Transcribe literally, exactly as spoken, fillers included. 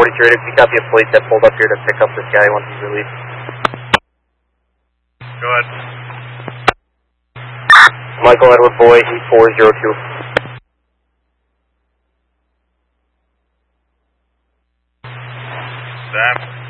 forty-two radio, can you copy a fleet that pulled up here to pick up this guy once he's released? Go ahead. Michael Edward Boy, E four zero two. Sam?